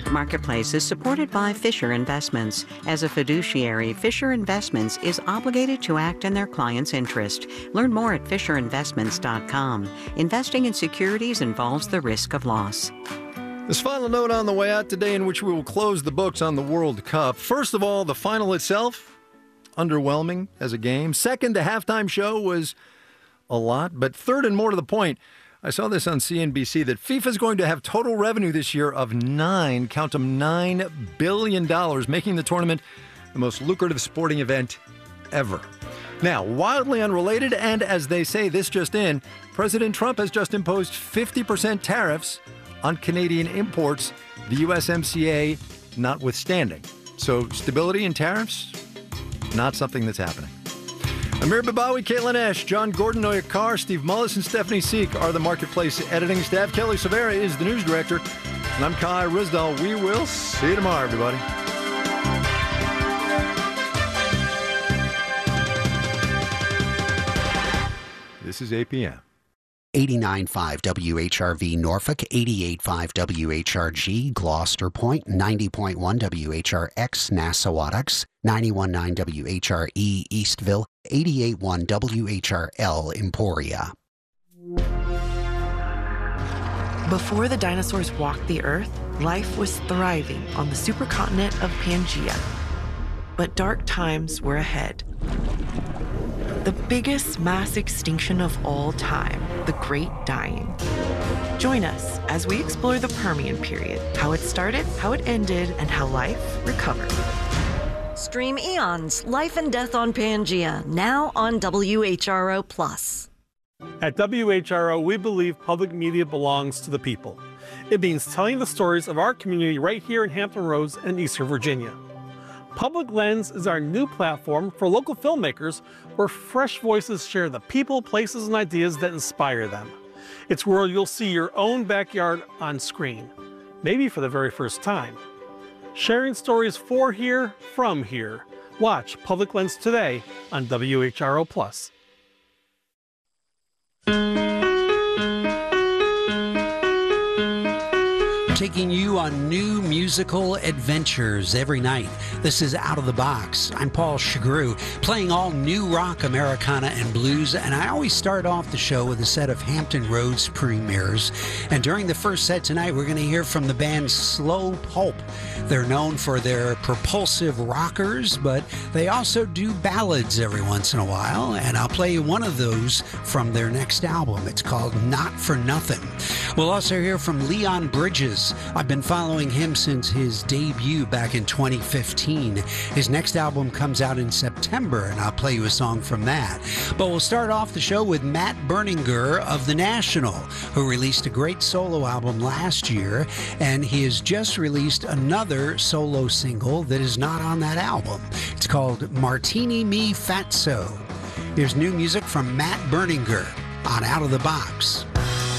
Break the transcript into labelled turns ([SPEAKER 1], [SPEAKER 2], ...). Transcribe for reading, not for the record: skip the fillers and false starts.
[SPEAKER 1] Marketplace is supported by Fisher Investments. As a fiduciary, Fisher Investments is obligated to act in their client's interest. Learn more at FisherInvestments.com. Investing in securities involves the risk of loss.
[SPEAKER 2] This final note on the way out today, in which we will close the books on the World Cup. First of all, the final itself, underwhelming as a game. Second, the halftime show was a lot. But third, and more to the point, I saw this on CNBC, that FIFA is going to have total revenue this year of $9 billion, making the tournament the most lucrative sporting event ever. Now, wildly unrelated, and as they say, this just in, President Trump has just imposed 50% tariffs on Canadian imports, the USMCA notwithstanding. So stability in tariffs, not something that's happening. Amir Babawi, Caitlin Ash, John Gordon, Noya Carr, Steve Mullis, and Stephanie Seek are the Marketplace editing staff. Kelly Silvera is the news director. And I'm Kai Rizdal. We will see you tomorrow, everybody. This is APM.
[SPEAKER 3] 89.5 WHRV Norfolk, 88.5 WHRG Gloucester Point, 90.1 WHRX Nassawadox, 91.9 WHRE Eastville, 88.1 WHRL Emporia.
[SPEAKER 4] Before the dinosaurs walked the Earth, life was thriving on the supercontinent of Pangaea. But dark times were ahead. The biggest mass extinction of all time, the Great Dying. Join us as we explore the Permian period, how it started, how it ended, and how life recovered.
[SPEAKER 5] Stream Eons, Life and Death on Pangaea, now on WHRO+.
[SPEAKER 6] At WHRO, we believe public media belongs to the people. It means telling the stories of our community right here in Hampton Roads and Eastern Virginia. Public Lens is our new platform for local filmmakers where fresh voices share the people, places, and ideas that inspire them. It's where you'll see your own backyard on screen, maybe for the very first time. Sharing stories for here, from here. Watch Public Lens today on WHRO+.
[SPEAKER 7] Taking you on new musical adventures every night. This is Out of the Box. I'm Paul Chagru, playing all new rock, Americana, and blues, and I always start off the show with a set of Hampton Roads premieres. And during the first set tonight, we're going to hear from the band Slow Pulp. They're known for their propulsive rockers, but they also do ballads every once in a while, and I'll play you one of those from their next album. It's called Not for Nothing. We'll also hear from Leon Bridges. I've been following him since his debut back in 2015. His next album comes out in September, and I'll play you a song from that. But we'll start off the show with Matt Berninger of The National, who released a great solo album last year, and he has just released another solo single that is not on that album. It's called Martini Me Fatso. Here's new music from Matt Berninger on Out of the Box.